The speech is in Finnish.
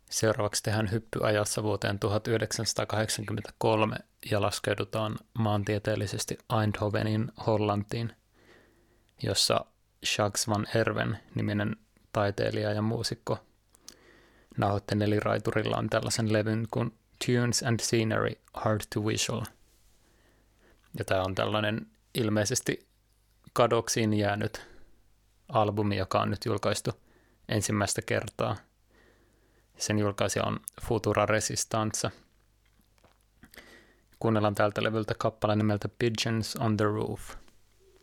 Seuraavaksi tehdään hyppy ajassa vuoteen 1983 ja laskeudutaan maantieteellisesti Eindhovenin Hollantiin, jossa Jacques van Erven niminen taiteilija ja muusikko nauhoitti neliraiturillaan tällaisen levyn kuin Tunes and Scenery Hard to Visual. Ja tämä on tällainen ilmeisesti kadoksiin jäänyt albumi, joka on nyt julkaistu ensimmäistä kertaa. Sen julkaisija on Futura Resistance. Kuunnellaan tältä levyltä kappale nimeltä Pigeons on the Roof.